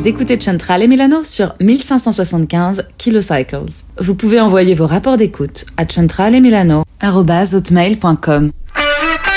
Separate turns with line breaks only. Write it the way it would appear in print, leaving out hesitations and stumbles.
Vous écoutez Centrale et Milano sur 1575 kHz. Vous pouvez envoyer vos rapports d'écoute à centraleemilano@hotmail.com.